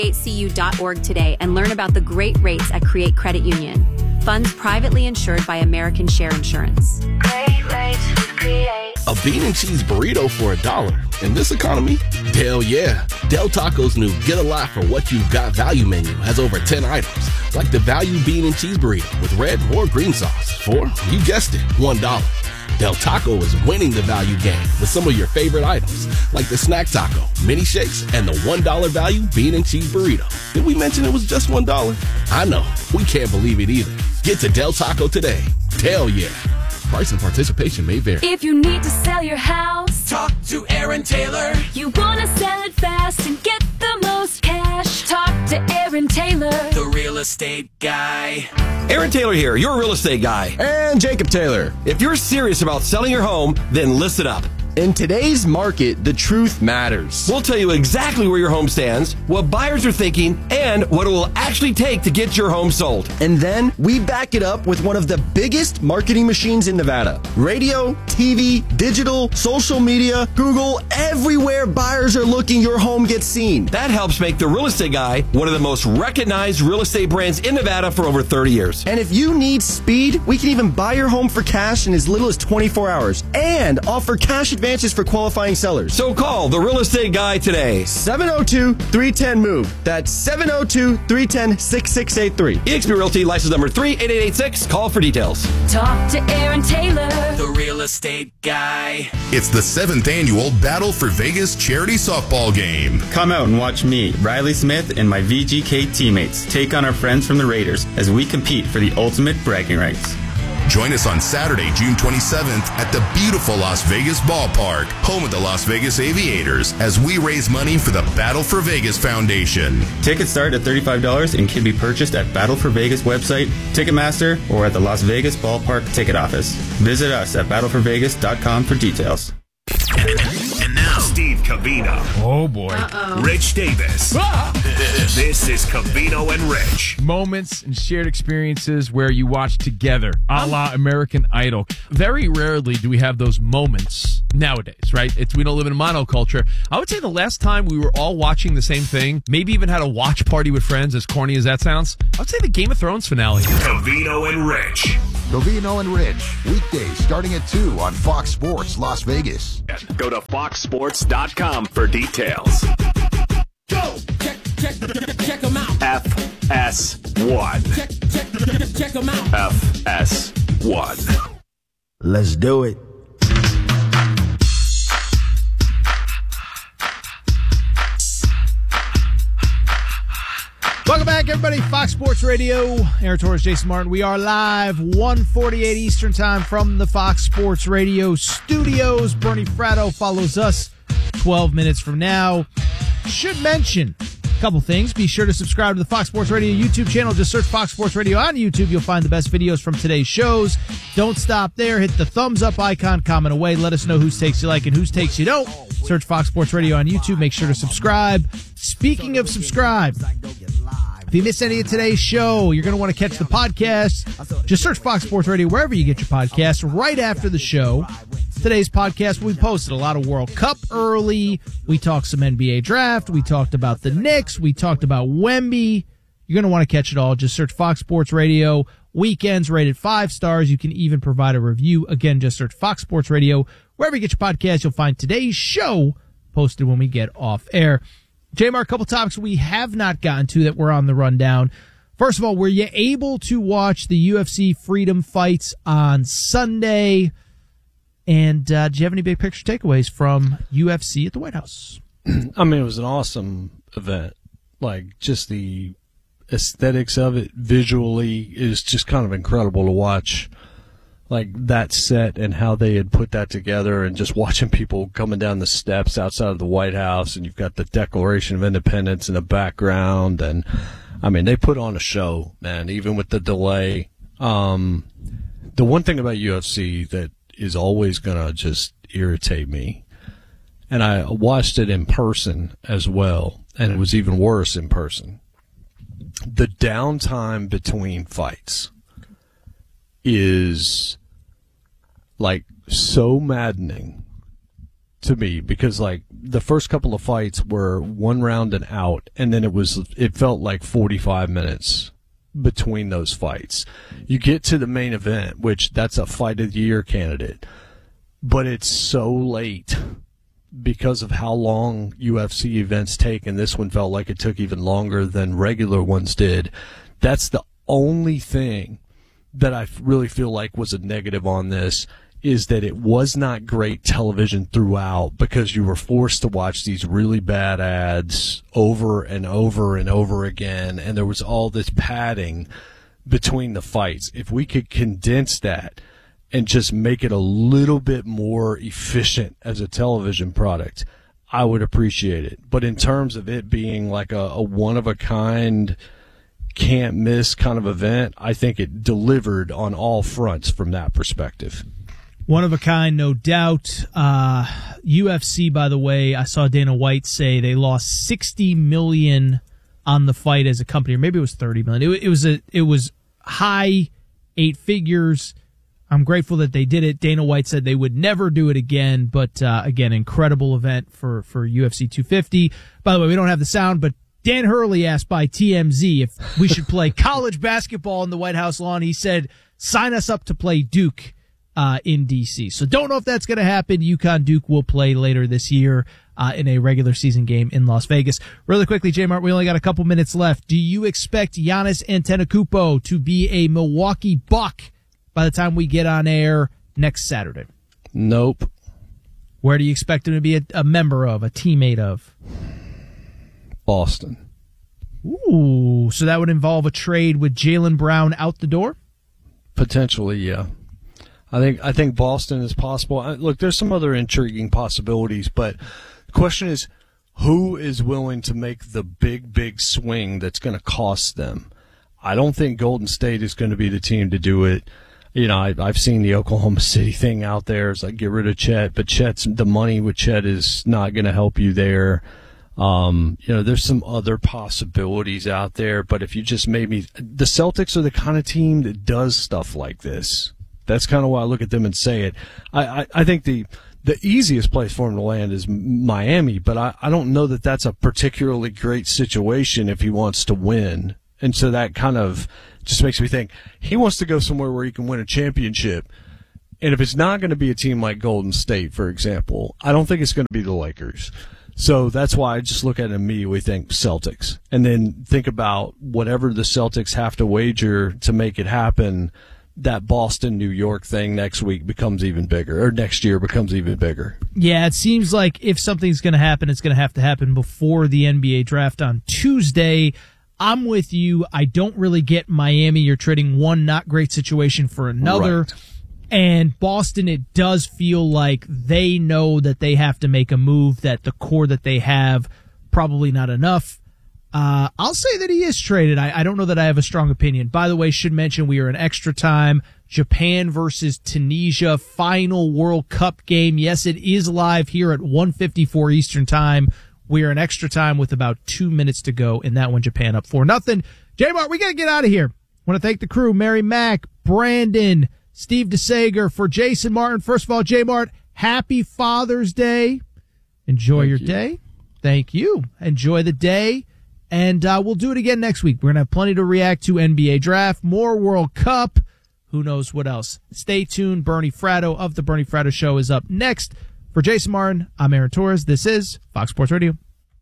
createcu.org today and learn about the great rates at Create Credit Union. Funds privately insured by American Share Insurance. Great rates with Create. A bean and cheese burrito for $1 in this economy? Hell yeah. Del Taco's new Get a Lot for What You've Got value menu has over 10 items, like the value bean and cheese burrito with red or green sauce for, you guessed it, $1. Del Taco is winning the value game with some of your favorite items, like the snack taco, mini shakes, and the $1 value bean and cheese burrito. Did we mention it was just $1? I know, we can't believe it either. Get to Del Taco today. Hell yeah. Price and participation may vary. If you need to sell your house, talk to Aaron Taylor. You want to sell it fast and get the most cash, talk to Aaron Taylor, the real estate guy. Aaron Taylor here, your real estate guy. And Jacob Taylor. If you're serious about selling your home, then listen up. In today's market, the truth matters. We'll tell you exactly where your home stands, what buyers are thinking, and what it will actually take to get your home sold. And then we back it up with one of the biggest marketing machines in Nevada. Radio, TV, digital, social media, Google, everywhere buyers are looking, your home gets seen. That helps make The Real Estate Guy one of the most recognized real estate brands in Nevada for over 30 years. And if you need speed, we can even buy your home for cash in as little as 24 hours and offer cash advances for qualifying sellers. So call The Real Estate Guy today. 702-310-MOVE. That's 702-310-6683. eXp Realty, license number 38886. Call for details. talk to Aaron Taylor, The real estate guy. It's the 7th annual Battle for Vegas charity softball game. Come out and watch me, Riley Smith, and my VGK teammates take on our friends from the Raiders as we compete for the ultimate bragging rights. Join us on Saturday, June 27th at the beautiful Las Vegas Ballpark, home of the Las Vegas Aviators, as we raise money for the Battle for Vegas Foundation. Tickets start at $35 and can be purchased at Battle for Vegas website, Ticketmaster, or at the Las Vegas Ballpark ticket office. Visit us at battleforvegas.com for details. And now, Steve Covino. Oh, boy. Rich Davis. This is Covino and Rich. Moments and shared experiences where you watch together, a la American Idol. Very rarely do we have those moments nowadays, right? We don't live in a monoculture. I would say the last time we were all watching the same thing, maybe even had a watch party with friends, as corny as that sounds, I would say the Game of Thrones finale. Covino and Rich. Covino and Rich, weekdays starting at 2 on Fox Sports Las Vegas. Go to foxsports.com for details. Go! Check them out. FS1. Check them out. FS1. Let's do it. Welcome back, everybody. Fox Sports Radio. Aaron Torres, Jason Martin. We are live, 1:48 Eastern Time from the Fox Sports Radio studios. Bernie Fratto follows us 12 minutes from now. Should mention a couple things. Be sure to subscribe to the Fox Sports Radio YouTube channel. Just search Fox Sports Radio on YouTube. You'll find the best videos from today's shows. Don't stop there. Hit the thumbs up icon. Comment away. Let us know whose takes you like and whose takes you don't. Search Fox Sports Radio on YouTube. Make sure to subscribe. Speaking of subscribe, if you missed any of today's show, you're going to want to catch the podcast. Just search Fox Sports Radio wherever you get your podcasts. Right after the show, today's podcast, we posted a lot of World Cup early. We talked some NBA draft. We talked about the Knicks. We talked about Wemby. You're going to want to catch it all. Just search Fox Sports Radio. Weekends rated 5 stars. You can even provide a review. Again, just search Fox Sports Radio. Wherever you get your podcast, you'll find today's show posted when we get off air. J-Mar, a couple topics we have not gotten to that were on the rundown. First of all, were you able to watch the UFC Freedom fights on Sunday? And did you have any big picture takeaways from UFC at the White House? I mean, it was an awesome event. Like, just the aesthetics of it visually is just kind of incredible to watch. Like, that set and how they had put that together, and just watching people coming down the steps outside of the White House, and you've got the Declaration of Independence in the background. And, I mean, they put on a show, man, even with the delay. The one thing about UFC that is always going to just irritate me, and I watched it in person as well, and it was even worse in person, the downtime between fights is like so maddening to me, because like the first couple of fights were 1 round and out, and then it felt like 45 minutes between those fights. You get to the main event, which that's a fight of the year candidate, but it's so late because of how long UFC events take, and this one felt like it took even longer than regular ones did. That's the only thing that I really feel like was a negative on this, is that it was not great television throughout, because you were forced to watch these really bad ads over and over and over again, and there was all this padding between the fights. If we could condense that and just make it a little bit more efficient as a television product, I would appreciate it. But in terms of it being like a one-of-a-kind, can't-miss kind of event, I think it delivered on all fronts from that perspective. One of a kind, no doubt. UFC, by the way, I saw Dana White say they lost $60 million on the fight as a company, or maybe it was $30 million. It was high 8 figures. I'm grateful that they did it. Dana White said they would never do it again, but again, incredible event for UFC 250. By the way, we don't have the sound, but Dan Hurley asked by TMZ if we should play college basketball on the White House lawn. He said, sign us up to play Duke in D.C. So don't know if that's going to happen. UConn Duke will play later this year in a regular season game in Las Vegas. Really quickly, J-Mart, we only got a couple minutes left. Do you expect Giannis Antetokounmpo to be a Milwaukee Buck by the time we get on air next Saturday? Nope. Where do you expect him to be a member of, a teammate of? Boston. Ooh, so that would involve a trade with Jaylen Brown out the door? Potentially, yeah. I think Boston is possible. Look, there's some other intriguing possibilities, but the question is, who is willing to make the big swing that's going to cost them? I don't think Golden State is going to be the team to do it. You know, I've seen the Oklahoma City thing out there. It's like, get rid of Chet, but the money with Chet is not going to help you there. You know, there's some other possibilities out there, but if you just maybe, the Celtics are the kind of team that does stuff like this. That's kind of why I look at them and say it. I think the easiest place for him to land is Miami, but I don't know that that's a particularly great situation if he wants to win. And so that kind of just makes me think he wants to go somewhere where he can win a championship. And if it's not going to be a team like Golden State, for example, I don't think it's going to be the Lakers. So that's why I just look at it and immediately think Celtics. And then think about whatever the Celtics have to wager to make it happen. That Boston-New York thing next week becomes even bigger, or next year becomes even bigger. Yeah, it seems like if something's going to happen, it's going to happen before the NBA draft on Tuesday. I'm with you. I don't really get Miami. You're trading one not great situation for another. Right. And Boston, it does feel like they know that they have to make a move, that the core that they have, probably not enough. I'll say that he is traded. I don't know that I have a strong opinion. By the way, should mention we are in extra time. Japan versus Tunisia, final World Cup game. Yes, it is live here at 1:54 Eastern time. We are in extra time with about 2 minutes to go in that one. Japan up 4-0. J-Mart, we got to get out of here. I want to thank the crew, Mary Mack, Brandon, Steve DeSager, for Jason Martin. First of all, J-Mart, happy Father's Day. Enjoy your day. Thank you. Enjoy the day. And we'll do it again next week. We're going to have plenty to react to. NBA draft, more World Cup, who knows what else. Stay tuned. Bernie Fratto of The Bernie Fratto Show is up next. For Jason Martin, I'm Aaron Torres. This is Fox Sports Radio.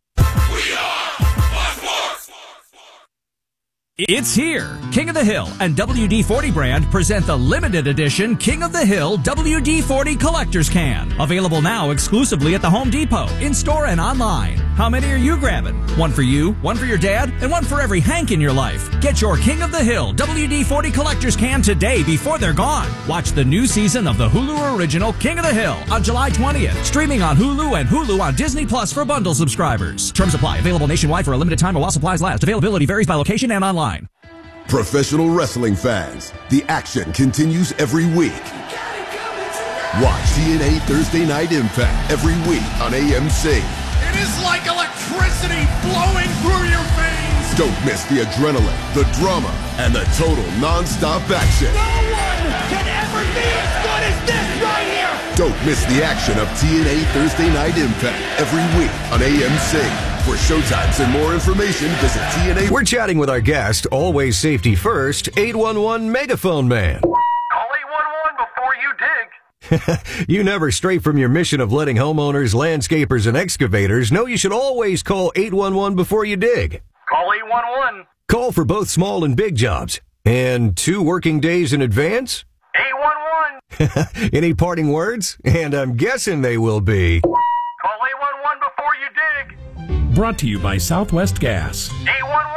It's here. King of the Hill and WD-40 brand present the limited edition King of the Hill WD-40 Collector's Can. Available now exclusively at the Home Depot, in-store and online. How many are you grabbing? One for you, one for your dad, and one for every Hank in your life. Get your King of the Hill WD-40 Collector's Can today before they're gone. Watch the new season of the Hulu original King of the Hill on July 20th. Streaming on Hulu and Hulu on Disney Plus for bundle subscribers. Terms apply. Available nationwide for a limited time while supplies last. Availability varies by location and online. Professional wrestling fans, the action continues every week. Watch TNA Thursday Night Impact every week on AMC. It is like electricity flowing through your veins. Don't miss the adrenaline, the drama, and the total non-stop action. No one can ever be as good as this right here. Don't miss the action of TNA Thursday Night Impact every week on AMC. For showtimes and more information, visit TNA. We're chatting with our guest, always safety first, 811 Megaphone Man. Call 811 before you dig. You never stray from your mission of letting homeowners, landscapers, and excavators know you should always call 811 before you dig. Call 811. Call for both small and big jobs. And 2 working days in advance? 811. Any parting words? And I'm guessing they will be... Call 811 before you dig. Brought to you by Southwest Gas. 811.